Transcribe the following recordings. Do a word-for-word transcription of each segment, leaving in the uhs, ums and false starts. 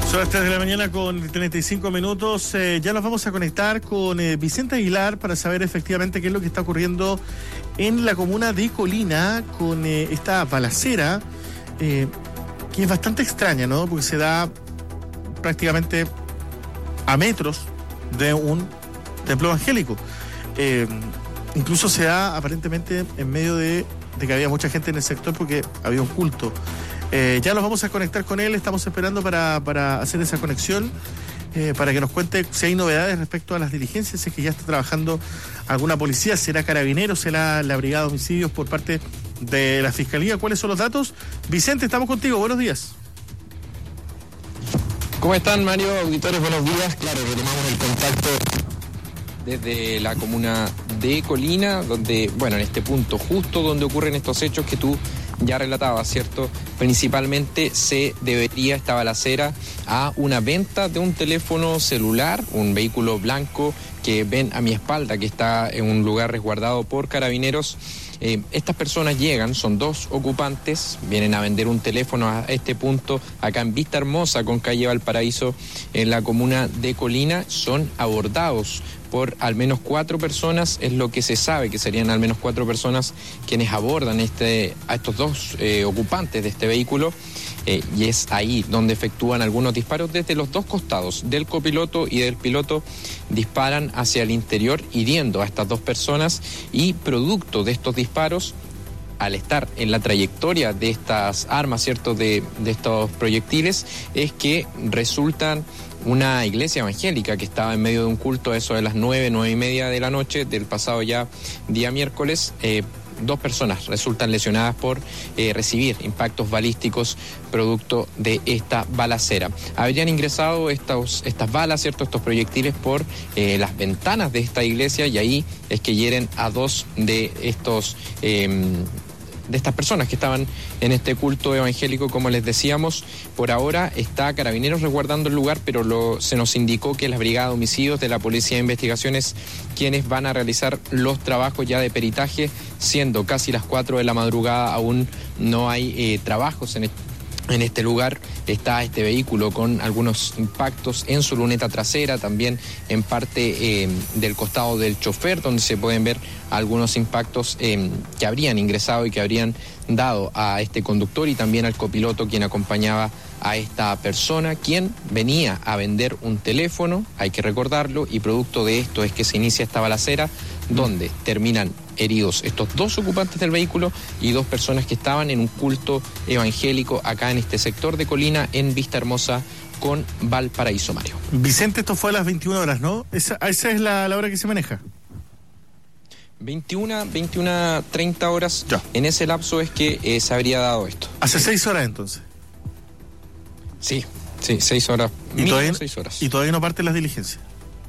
Son las tres de la mañana con treinta y cinco minutos. Eh, ya nos vamos a conectar con eh, Vicente Aguilar para saber efectivamente qué es lo que está ocurriendo en la comuna de Colina con eh, esta balacera, eh, que es bastante extraña, ¿no? Porque se da prácticamente a metros de un templo evangélico. Eh, incluso se da aparentemente en medio de, de que había mucha gente en el sector porque había un culto. Eh, ya nos vamos a conectar con él, estamos esperando para, para hacer esa conexión, eh, para que nos cuente si hay novedades respecto a las diligencias, si es que ya está trabajando alguna policía, será Carabineros, será la Brigada de Homicidios por parte de la Fiscalía. ¿Cuáles son los datos? Vicente, estamos contigo, buenos días. ¿Cómo están, Mario? Auditores, buenos días. Claro, retomamos el contacto desde la comuna de Colina, donde, bueno, en este punto, justo donde ocurren estos hechos que tú ya relatabas, ¿cierto? Principalmente se debería esta balacera a una venta de un teléfono celular, un vehículo blanco que ven a mi espalda, que está en un lugar resguardado por Carabineros. Eh, estas personas llegan, son dos ocupantes, vienen a vender un teléfono a este punto, acá en Vista Hermosa, con calle Valparaíso, en la comuna de Colina. Son abordados por al menos cuatro personas, es lo que se sabe, que serían al menos cuatro personas quienes abordan este, a estos dos eh, ocupantes de este vehículo, eh, y es ahí donde efectúan algunos disparos desde los dos costados, del copiloto y del piloto. Disparan hacia el interior, hiriendo a estas dos personas, y producto de estos disparos, al estar en la trayectoria de estas armas, ¿cierto?, de, de estos proyectiles, es que resultan una iglesia evangélica que estaba en medio de un culto a eso de las nueve, nueve y media de la noche del pasado ya día miércoles. Eh, dos personas resultan lesionadas por eh, recibir impactos balísticos producto de esta balacera. Habrían ingresado estos, estas balas, ¿cierto?, estos proyectiles por eh, las ventanas de esta iglesia, y ahí es que hieren a dos de estos eh, de estas personas que estaban en este culto evangélico, como les decíamos. Por ahora está Carabineros resguardando el lugar, pero lo, se nos indicó que la Brigada de Homicidios de la Policía de Investigaciones quienes van a realizar los trabajos ya de peritaje, siendo casi las cuatro de la madrugada, aún no hay eh, trabajos en este En este lugar. Está este vehículo con algunos impactos en su luneta trasera, también en parte eh, del costado del chofer, donde se pueden ver algunos impactos eh, que habrían ingresado y que habrían dado a este conductor y también al copiloto quien acompañaba a esta persona, quien venía a vender un teléfono, hay que recordarlo, y producto de esto es que se inicia esta balacera, donde terminan heridos estos dos ocupantes del vehículo y dos personas que estaban en un culto evangélico acá en este sector de Colina, en Vista Hermosa con Valparaíso, Mario. Vicente, esto fue a las veintiuna horas, ¿no? Esa, esa es la, la hora que se maneja. veintiuna, veintiuna, treinta horas. Ya. En ese lapso es que eh, se habría dado esto. Hace seis horas entonces. Sí, sí, seis horas. ¿Y todavía, seis horas. ¿Y todavía no parten las diligencias?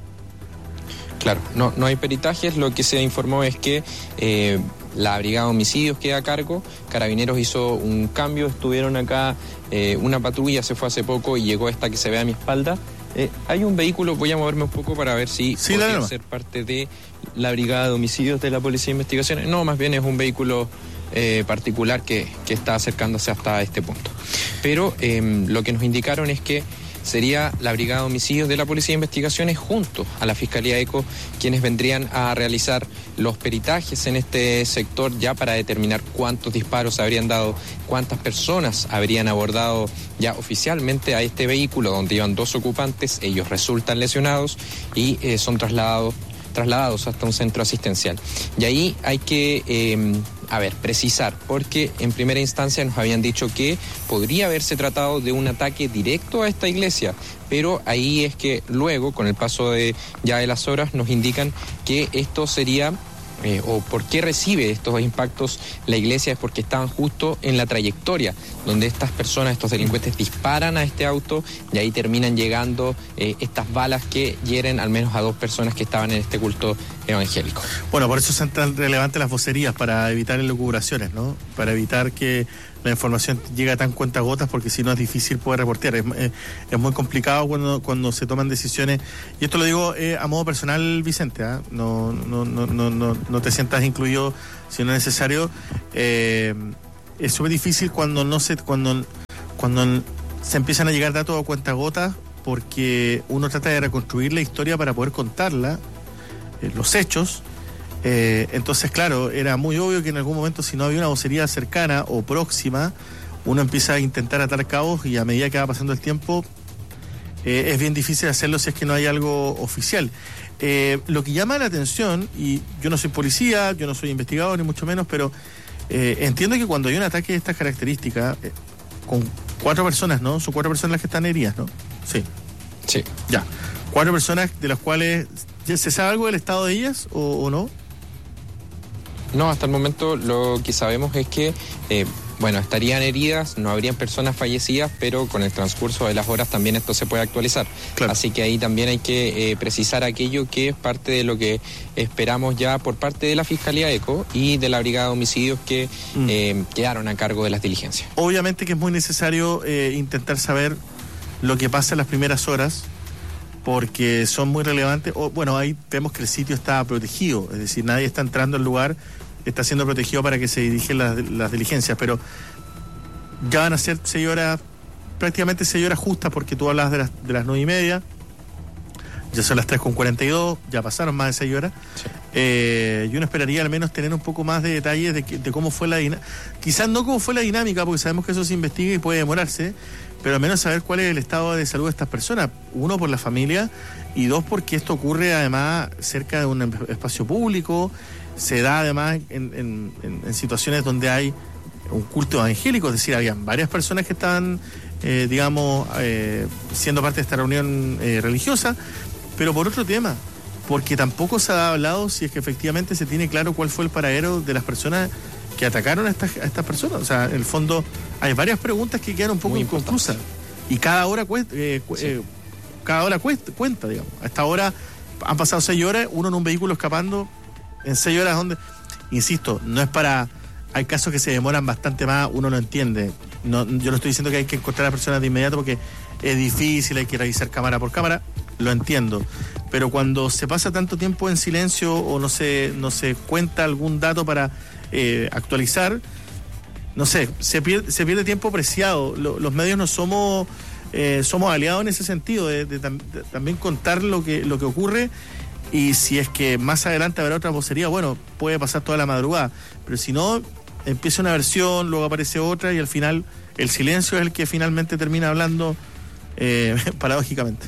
Claro, no, no hay peritajes. Lo que se informó es que eh, la Brigada de Homicidios queda a cargo. Carabineros hizo un cambio, estuvieron acá, eh, una patrulla se fue hace poco y llegó esta que se ve a mi espalda. Eh, hay un vehículo, voy a moverme un poco para ver si sí, podría ser parte de la Brigada de Homicidios de la Policía de Investigaciones. No, más bien es un vehículo eh, particular que, que está acercándose hasta este punto. Pero eh, lo que nos indicaron es que sería la Brigada de Homicidios de la Policía de Investigaciones junto a la Fiscalía ECO quienes vendrían a realizar los peritajes en este sector ya para determinar cuántos disparos habrían dado, cuántas personas habrían abordado ya oficialmente a este vehículo donde iban dos ocupantes. Ellos resultan lesionados y eh, son trasladados trasladados hasta un centro asistencial. Y ahí hay que, eh, a ver, precisar, porque en primera instancia nos habían dicho que podría haberse tratado de un ataque directo a esta iglesia, pero ahí es que luego, con el paso de ya de las horas, nos indican que esto sería... Eh, o por qué recibe estos impactos la iglesia es porque estaban justo en la trayectoria donde estas personas, estos delincuentes disparan a este auto y ahí terminan llegando eh, estas balas que hieren al menos a dos personas que estaban en este culto evangélico. Bueno, por eso son tan relevantes las vocerías, para evitar elucubraciones, ¿no? Para evitar que la información llega a tan cuentagotas, porque si no es difícil poder reportear. Es, es, es muy complicado cuando cuando se toman decisiones, y esto lo digo eh, a modo personal, Vicente, ¿eh? no, no, no, no, no, no te sientas incluido si no es necesario. Eh, es súper difícil cuando no se, cuando, cuando se empiezan a llegar datos a cuentagotas porque uno trata de reconstruir la historia para poder contarla, eh, los hechos. Eh, entonces, claro, era muy obvio que en algún momento, si no había una vocería cercana o próxima, uno empieza a intentar atar cabos y a medida que va pasando el tiempo, eh, es bien difícil hacerlo si es que no hay algo oficial. Eh, lo que llama la atención, y yo no soy policía, yo no soy investigador, ni mucho menos, pero eh, entiendo que cuando hay un ataque de estas características, eh, con cuatro personas, ¿no? Son cuatro personas las que están heridas, ¿no? Sí. Sí. Ya. Cuatro personas de las cuales, ¿ya se sabe algo del estado de ellas o, o no? No, hasta el momento lo que sabemos es que, eh, bueno, estarían heridas, no habrían personas fallecidas, pero con el transcurso de las horas también esto se puede actualizar. Claro. Así que ahí también hay que eh, precisar aquello que es parte de lo que esperamos ya por parte de la Fiscalía ECO y de la Brigada de Homicidios que mm. eh, quedaron a cargo de las diligencias. Obviamente que es muy necesario eh, intentar saber lo que pasa en las primeras horas, porque son muy relevantes. O, bueno, ahí vemos que el sitio está protegido, es decir, nadie está entrando al lugar, está siendo protegido para que se dirigen las, las diligencias, pero ya van a ser seis horas, prácticamente seis horas justas, porque tú hablas de las, de las nueve y media, ya son las tres con cuarenta y dos, ya pasaron más de seis horas. Sí. Eh, y uno esperaría al menos tener un poco más de detalles de, que, de cómo fue la dinámica, quizás no cómo fue la dinámica, porque sabemos que eso se investiga y puede demorarse, pero al menos saber cuál es el estado de salud de estas personas, uno por la familia y dos porque esto ocurre además cerca de un espacio público, se da además en, en, en, en situaciones donde hay un culto evangélico, es decir, habían varias personas que estaban, eh, digamos, eh, siendo parte de esta reunión eh, religiosa, pero por otro tema, porque tampoco se ha hablado si es que efectivamente se tiene claro cuál fue el paradero de las personas que atacaron a estas, a estas personas. O sea, en el fondo hay varias preguntas que quedan un poco inconclusas y cada hora cuesta, eh, sí. eh, cada hora cuesta, cuenta, digamos. A esta hora han pasado seis horas, uno en un vehículo escapando, en seis horas donde, insisto, no es para, hay casos que se demoran bastante más, uno lo entiende. No, yo no estoy diciendo que hay que encontrar a personas de inmediato porque es difícil, hay que revisar cámara por cámara, lo entiendo. Pero cuando se pasa tanto tiempo en silencio o no se, no se cuenta algún dato para eh, actualizar, no sé, se pierde, se pierde tiempo preciado. Lo, los medios no somos, eh, somos aliados en ese sentido, de, de, de, de también contar lo que, lo que ocurre. Y si es que más adelante habrá otra vocería, bueno, puede pasar toda la madrugada. Pero si no, empieza una versión, luego aparece otra y al final el silencio es el que finalmente termina hablando, eh, paradójicamente.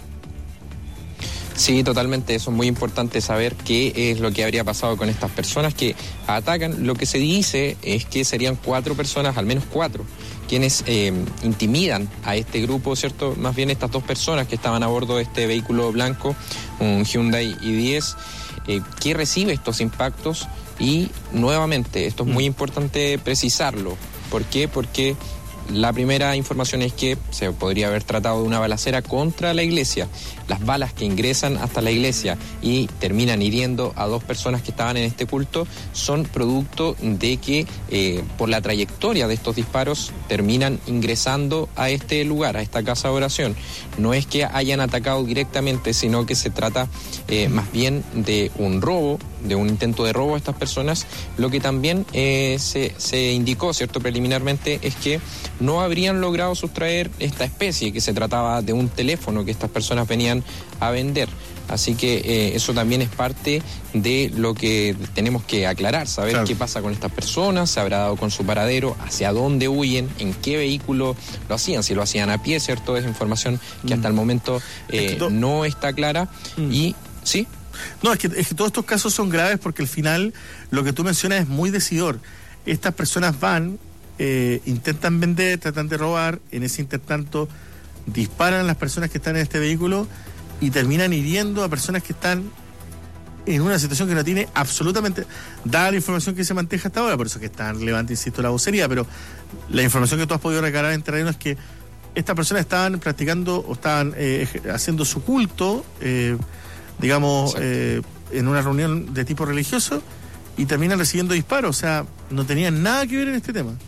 Sí, totalmente. Eso es muy importante saber qué es lo que habría pasado con estas personas que atacan. Lo que se dice es que serían cuatro personas, al menos cuatro, quienes eh, intimidan a este grupo, ¿cierto? Más bien estas dos personas que estaban a bordo de este vehículo blanco, un Hyundai i diez, eh, que recibe estos impactos. Y nuevamente, esto es muy importante precisarlo. ¿Por qué? Porque la primera información es que se podría haber tratado de una balacera contra la iglesia. Las balas que ingresan hasta la iglesia y terminan hiriendo a dos personas que estaban en este culto son producto de que eh, por la trayectoria de estos disparos terminan ingresando a este lugar, a esta casa de oración. No es que hayan atacado directamente, sino que se trata eh, más bien de un robo, de un intento de robo a estas personas. Lo que también eh, se, se indicó, ¿cierto?, preliminarmente, es que no habrían logrado sustraer esta especie, que se trataba de un teléfono que estas personas venían a vender. Así que eh, eso también es parte de lo que tenemos que aclarar, saber claro. qué pasa con estas personas, se habrá dado con su paradero, hacia dónde huyen, en qué vehículo lo hacían, si lo hacían a pie, ¿cierto? Es información que mm. hasta el momento eh, es que to- no está clara. Mm. Y, ¿sí? No, es que, es que todos estos casos son graves porque al final lo que tú mencionas es muy decidor. Estas personas van, eh, intentan vender, tratan de robar, en ese intertanto disparan a las personas que están en este vehículo y terminan hiriendo a personas que están en una situación que no tiene absolutamente, dada la información que se maneja hasta ahora, por eso que es tan relevante, insisto, la vocería, pero la información que tú has podido recabar en terreno es que estas personas estaban practicando o estaban eh, haciendo su culto, eh, digamos, eh, en una reunión de tipo religioso y terminan recibiendo disparos, o sea, no tenían nada que ver en este tema.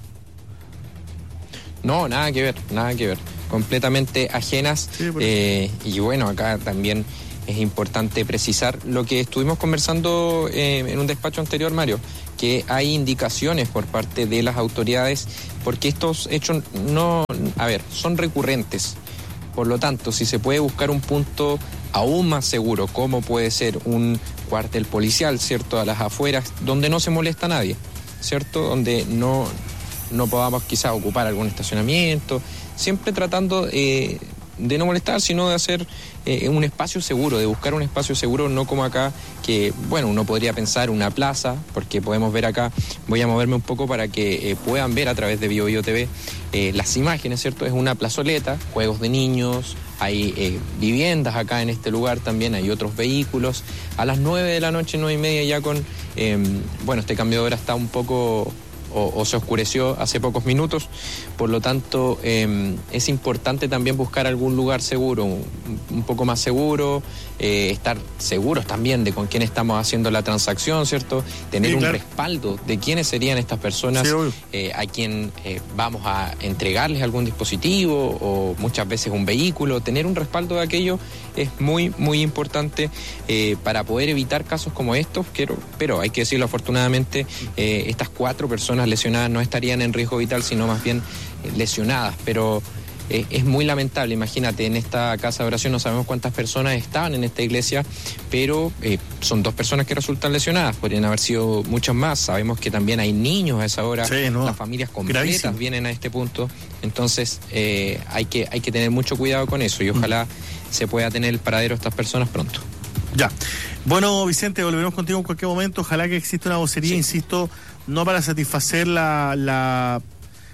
No, nada que ver, nada que ver. Completamente ajenas. Sí, eh, y bueno, acá también es importante precisar lo que estuvimos conversando eh, en un despacho anterior, Mario, que hay indicaciones por parte de las autoridades, porque estos hechos no, a ver, son recurrentes. Por lo tanto, si se puede buscar un punto aún más seguro, como puede ser un cuartel policial, ¿cierto?, a las afueras, donde no se molesta a nadie, ¿cierto?, donde no, no podamos quizás ocupar algún estacionamiento, siempre tratando eh, de no molestar, sino de hacer eh, un espacio seguro, de buscar un espacio seguro, no como acá, que, bueno, uno podría pensar una plaza, porque podemos ver acá, voy a moverme un poco para que eh, puedan ver a través de Bio Bio T V eh, las imágenes, ¿cierto? Es una plazoleta, juegos de niños, hay eh, viviendas acá en este lugar también, hay otros vehículos. A las nueve de la noche, nueve y media ya con, eh, bueno, este cambio de hora está un poco... O, o se oscureció hace pocos minutos, por lo tanto eh, es importante también buscar algún lugar seguro, un, un poco más seguro, eh, estar seguros también de con quién estamos haciendo la transacción, ¿cierto? Tener sí, claro. un respaldo de quiénes serían estas personas sí, eh, a quien eh, vamos a entregarles algún dispositivo o muchas veces un vehículo. Tener un respaldo de aquello es muy, muy importante eh, para poder evitar casos como estos, pero, pero hay que decirlo, afortunadamente eh, estas cuatro personas lesionadas no estarían en riesgo vital, sino más bien eh, lesionadas, pero eh, es muy lamentable. Imagínate, en esta casa de oración no sabemos cuántas personas estaban en esta iglesia, pero eh, son dos personas que resultan lesionadas, podrían haber sido muchas más. Sabemos que también hay niños a esa hora, sí, no. las familias completas Gravísimo. vienen a este punto, entonces eh, hay que, hay que tener mucho cuidado con eso y ojalá mm. se pueda tener el paradero de estas personas pronto. Ya. Bueno, Vicente, volveremos contigo en cualquier momento. Ojalá que exista una vocería, sí. insisto, no para satisfacer la, la,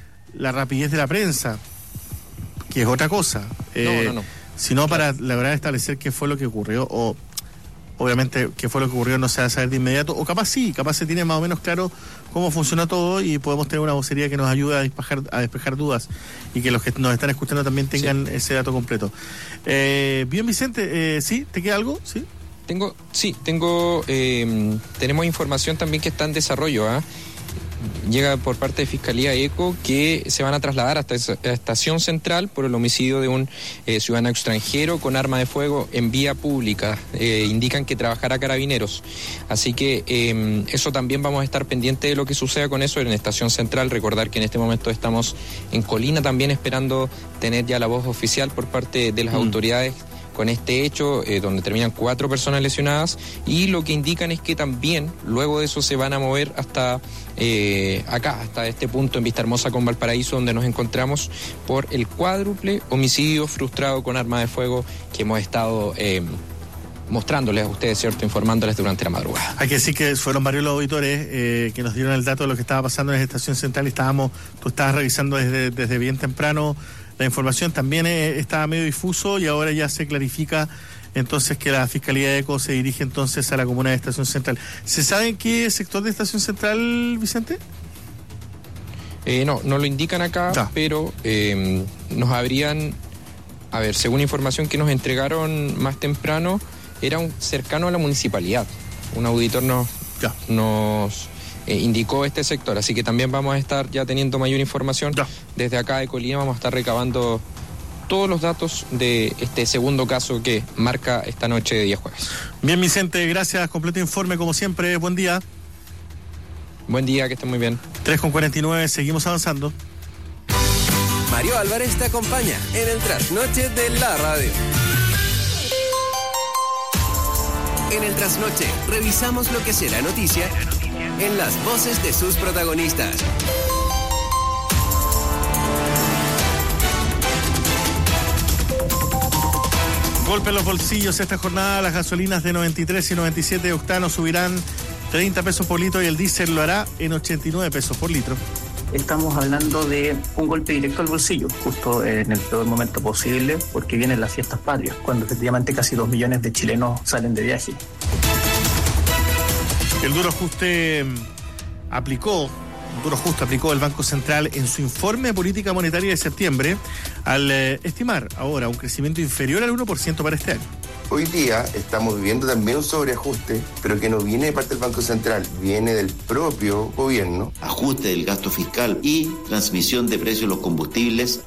la rapidez de la prensa, que es otra cosa, eh, no, no, no. sino para lograr establecer qué fue lo que ocurrió, o obviamente qué fue lo que ocurrió no se va a saber de inmediato, o capaz sí, capaz se tiene más o menos claro cómo funciona todo y podemos tener una vocería que nos ayude a despejar, a despejar dudas y que los que nos están escuchando también tengan sí. ese dato completo. Eh, bien, Vicente, eh, ¿sí? ¿Te queda algo? ¿Sí? Tengo, sí, tengo, eh, tenemos información también que está en desarrollo, ¿ah? ¿eh? Llega por parte de Fiscalía ECO que se van a trasladar hasta esa estación central por el homicidio de un eh, ciudadano extranjero con arma de fuego en vía pública. Eh, indican que trabajará Carabineros. Así que eh, eso también vamos a estar pendientes de lo que suceda con eso en la estación central. Recordar que en este momento estamos en Colina también esperando tener ya la voz oficial por parte de las mm. autoridades con este hecho, eh, donde terminan cuatro personas lesionadas, y lo que indican es que también luego de eso se van a mover hasta eh, acá, hasta este punto en Vista Hermosa con Valparaíso, donde nos encontramos por el cuádruple homicidio frustrado con arma de fuego que hemos estado eh, mostrándoles a ustedes, ¿cierto?, informándoles durante la madrugada. Hay que decir que fueron varios los auditores eh, que nos dieron el dato de lo que estaba pasando en la estación central y estábamos, tú estabas revisando desde, desde bien temprano. La información también eh, estaba medio difuso y ahora ya se clarifica entonces que la Fiscalía de ECO se dirige entonces a la comuna de Estación Central. ¿Se sabe en qué sector de Estación Central, Vicente? Eh, no, no lo indican acá, no. pero eh, nos habrían, a ver, según información que nos entregaron más temprano, era un cercano a la municipalidad. Un auditor nos, ya. nos eh, indicó este sector, así que también vamos a estar ya teniendo mayor información. Ya. Desde acá de Colina vamos a estar recabando todos los datos de este segundo caso que marca esta noche de día jueves. Bien, Vicente, gracias. Completo informe, como siempre. Buen día. Buen día, que estén muy bien. tres con cuarenta y nueve, seguimos avanzando. Mario Álvarez te acompaña en el trasnoche de la radio. En el trasnoche revisamos lo que será noticia en las voces de sus protagonistas. Golpe en los bolsillos esta jornada. Las gasolinas de noventa y tres y noventa y siete octanos subirán treinta pesos por litro y el diésel lo hará en ochenta y nueve pesos por litro. Estamos hablando de un golpe directo al bolsillo, justo en el peor momento posible, porque vienen las fiestas patrias, cuando efectivamente casi dos millones de chilenos salen de viaje. El duro ajuste aplicó, duro ajuste aplicó el Banco Central en su informe de política monetaria de septiembre, al eh, estimar ahora un crecimiento inferior al uno por ciento para este año. Hoy día estamos viviendo también un sobreajuste, pero que no viene de parte del Banco Central, viene del propio gobierno. Ajuste del gasto fiscal y transmisión de precios de los combustibles.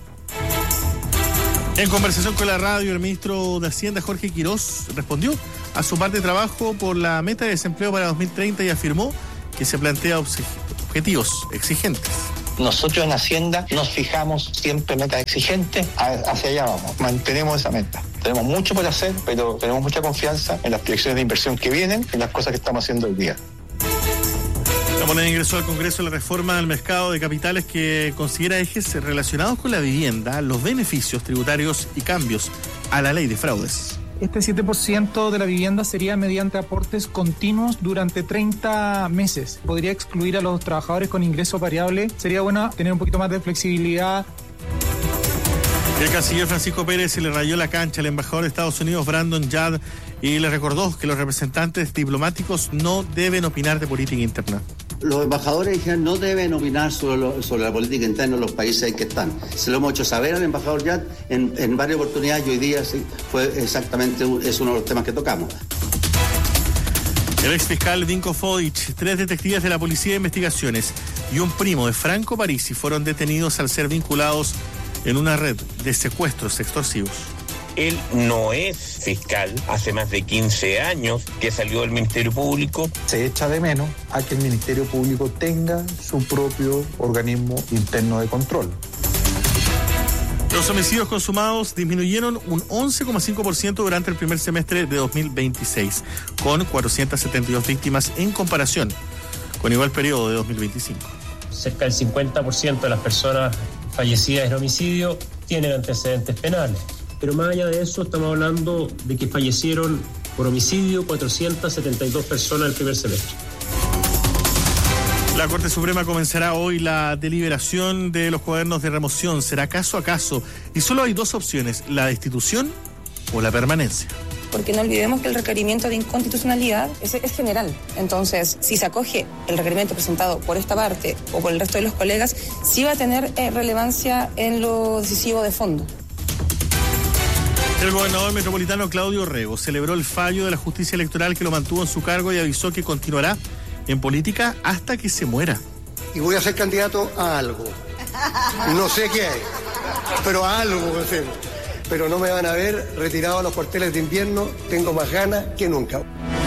En conversación con la radio, el ministro de Hacienda, Jorge Quirós, respondió a su parte de trabajo por la meta de desempleo para dos mil treinta y afirmó que se plantea objetivos exigentes. Nosotros en Hacienda nos fijamos siempre metas exigentes, hacia allá vamos, mantenemos esa meta. Tenemos mucho por hacer, pero tenemos mucha confianza en las proyecciones de inversión que vienen, en las cosas que estamos haciendo hoy día. La moneda ingresó al Congreso la reforma al mercado de capitales que considera ejes relacionados con la vivienda, los beneficios tributarios y cambios a la ley de fraudes. Este siete por ciento de la vivienda sería mediante aportes continuos durante treinta meses. Podría excluir a los trabajadores con ingreso variable. Sería bueno tener un poquito más de flexibilidad. El canciller Francisco Pérez se le rayó la cancha al embajador de Estados Unidos, Brandon Judd, y le recordó que los representantes diplomáticos no deben opinar de política interna. Los embajadores dijeron no deben opinar sobre, lo, sobre la política interna de los países en que están. Se lo hemos hecho saber al embajador Judd en, en varias oportunidades y hoy día sí, fue exactamente es uno de los temas que tocamos. El exfiscal Vinko Fodic, tres detectives de la Policía de Investigaciones y un primo de Franco Parisi fueron detenidos al ser vinculados en una red de secuestros extorsivos. Él no es fiscal, hace más de quince años que salió del Ministerio Público. Se echa de menos a que el Ministerio Público tenga su propio organismo interno de control. Los homicidios consumados disminuyeron un once coma cinco por ciento durante el primer semestre de dos mil veintiséis, con cuatrocientas setenta y dos víctimas en comparación con igual periodo de dos mil veinticinco. Cerca del cincuenta por ciento de las personas fallecidas en homicidio tienen antecedentes penales. Pero más allá de eso, estamos hablando de que fallecieron por homicidio cuatrocientas setenta y dos personas el primer semestre. La Corte Suprema comenzará hoy la deliberación de los cuadernos de remoción. Será caso a caso y solo hay dos opciones, la destitución o la permanencia. Porque no olvidemos que el requerimiento de inconstitucionalidad es, es general. Entonces, si se acoge el requerimiento presentado por esta parte o por el resto de los colegas, sí va a tener eh, relevancia en lo decisivo de fondo. El gobernador metropolitano Claudio Rego celebró el fallo de la justicia electoral que lo mantuvo en su cargo y avisó que continuará en política hasta que se muera. Y voy a ser candidato a algo. No sé qué hay, pero a algo voy a ser. Pero no me van a ver retirado a los cuarteles de invierno, tengo más ganas que nunca.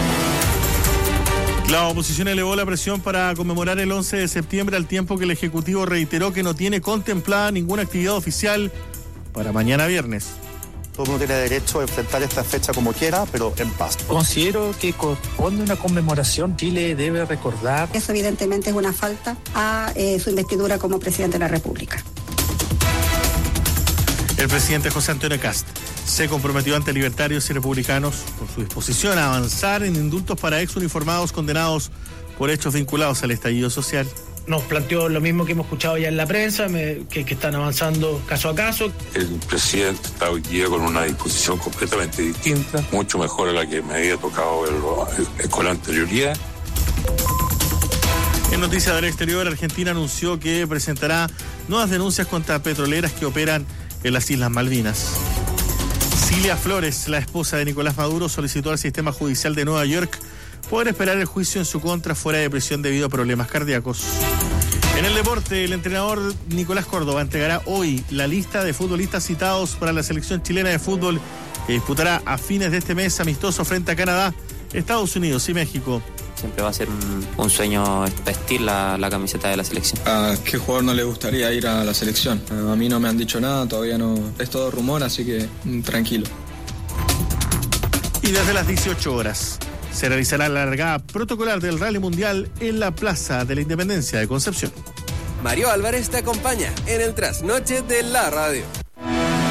La oposición elevó la presión para conmemorar el once de septiembre al tiempo que el Ejecutivo reiteró que no tiene contemplada ninguna actividad oficial para mañana viernes. Todo el mundo tiene derecho a enfrentar esta fecha como quiera, pero en paz. Considero que corresponde una conmemoración. Chile debe recordar. Eso evidentemente es una falta a eh, su investidura como presidente de la República. El presidente José Antonio Kast se comprometió ante libertarios y republicanos con su disposición a avanzar en indultos para exuniformados condenados por hechos vinculados al estallido social. Nos planteó lo mismo que hemos escuchado ya en la prensa, me, que, que están avanzando caso a caso. El presidente está hoy día con una disposición completamente distinta, mucho mejor a la que me había tocado el, el, con la anterioridad. En noticias del exterior, Argentina anunció que presentará nuevas denuncias contra petroleras que operan en las Islas Malvinas. Cilia Flores, la esposa de Nicolás Maduro, solicitó al sistema judicial de Nueva York poder esperar el juicio en su contra fuera de prisión debido a problemas cardíacos. En el deporte, el entrenador Nicolás Córdoba entregará hoy la lista de futbolistas citados para la selección chilena de fútbol que disputará a fines de este mes amistoso frente a Canadá, Estados Unidos y México. Siempre va a ser un, un sueño vestir la, la camiseta de la selección. ¿A qué jugador no le gustaría ir a la selección? A mí no me han dicho nada, todavía no. Es todo rumor, así que tranquilo. Y desde las dieciocho horas se realizará la largada protocolar del Rally Mundial en la Plaza de la Independencia de Concepción. Mario Álvarez te acompaña en el trasnoche de la radio.